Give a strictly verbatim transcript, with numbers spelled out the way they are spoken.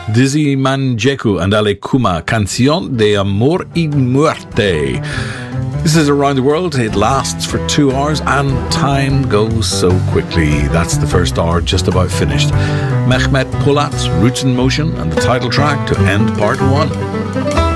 Dizzy Manjeku and Ale Kuma, Canción de Amor y Muerte. This is Around the World. It lasts for two hours and time goes so quickly. That's the first hour just about finished. Mehmet Polat, Roots in Motion, and the title track to end part one.